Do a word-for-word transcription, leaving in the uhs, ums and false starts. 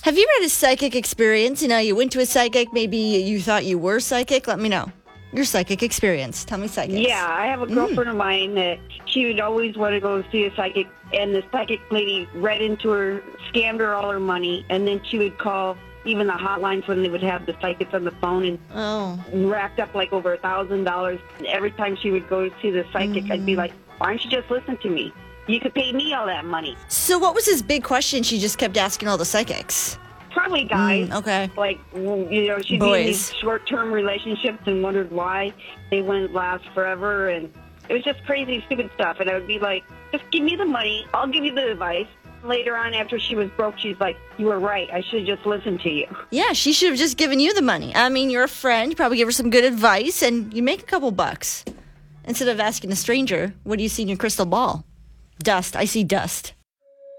Have you had a psychic experience? You know, you went to a psychic, maybe you thought you were psychic. Let me know. Your psychic experience. Tell me psychics. Yeah, I have a girlfriend mm. of mine that she would always want to go see a psychic, and the psychic lady read into her, scammed her all her money, and then she would call even the hotlines when they would have the psychics on the phone and oh. racked up like over a thousand dollars. Every time she would go see the psychic, mm-hmm. I'd be like, why don't you just listen to me? You could pay me all that money. So what was this big question she just kept asking all the psychics? Probably guys. Mm, okay. Like, you know, she'd Boys. be in these short-term relationships and wondered why they wouldn't last forever. And it was just crazy, stupid stuff. And I would be like, just give me the money. I'll give you the advice. Later on, after she was broke, she's like, you were right. I should have just listened to you. Yeah, she should have just given you the money. I mean, you're a friend. You probably give her some good advice, and you make a couple bucks. Instead of asking a stranger, what do you see in your crystal ball? Dust. I see dust.